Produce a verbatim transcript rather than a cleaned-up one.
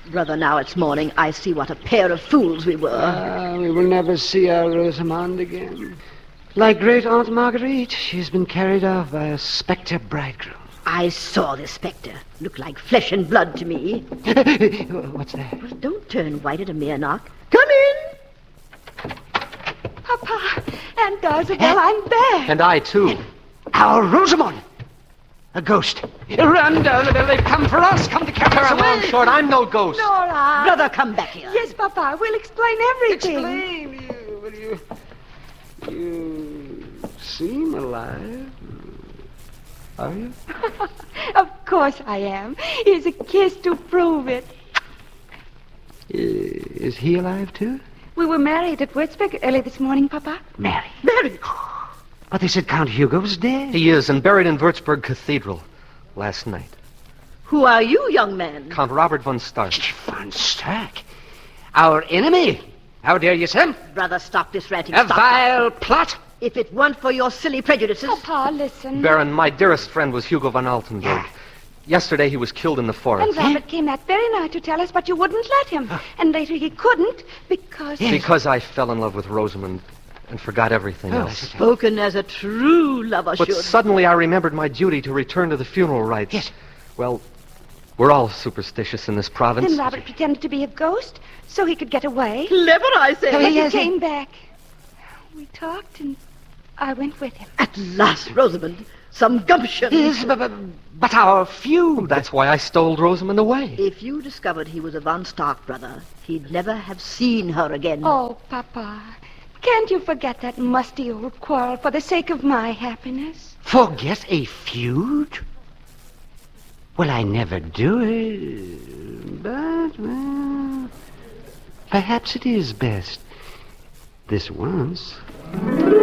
Brother, now it's morning. I see what a pair of fools we were. Ah, we will never see our Rosamond again. Like great Aunt Marguerite, she's been carried off by a spectre bridegroom. I saw the spectre. Looked like flesh and blood to me. What's that? Well, don't turn white at a mere knock. Come in! Papa, Aunt Dozabel, I'm back. And I, too. Our Rosamond! A ghost. Run, Dozabel, they've come for us. Come to carry us Come on, away. Short, I'm no ghost. Nora. Brother, come back here. Yes, Papa, we'll explain everything. Explain, you, will you? You seem alive. Are you? Of course I am. Here's a kiss to prove it. Is he alive, too? We were married at Würzburg early this morning, Papa. Mary. Mary! But they said Count Hugo's dead. He is, and buried in Würzburg Cathedral last night. Who are you, young man? Count Robert von Stark. Von Stark? Our enemy? How dare you, sir? Brother, stop this ranting. A Stop. vile plot? If it weren't for your silly prejudices... Papa, listen. Baron, my dearest friend was Hugo von Altenburg. Yesterday he was killed in the forest. And Robert came that very night to tell us, but you wouldn't let him. And later he couldn't because... Because I fell in love with Rosamond and forgot everything Oh, else. Spoken as a true lover But should. suddenly I remembered my duty to return to the funeral rites. Yes. Well, we're all superstitious in this province. Then Robert pretended to be a ghost so he could get away. Clever, I say. But he yes, he- came back. We talked and I went with him. At last, Rosamond. Some gumption. Yes, but, but, but our feud. That's why I stole Rosamond away. If you discovered he was a Von Stark brother, he'd never have seen her again. Oh, Papa, can't you forget that musty old quarrel for the sake of my happiness? Forget a feud? Well, I never do it. But, well, perhaps it is best this once.